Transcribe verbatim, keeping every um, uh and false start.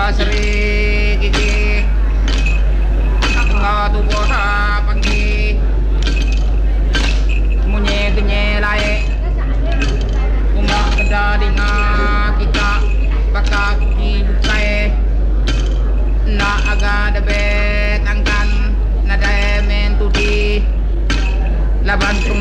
seri gigi nga tubuh ha pagi munye genye lae umak keda dinga kita bakak ki bukai na aga debe tangkan na dae men tudi laban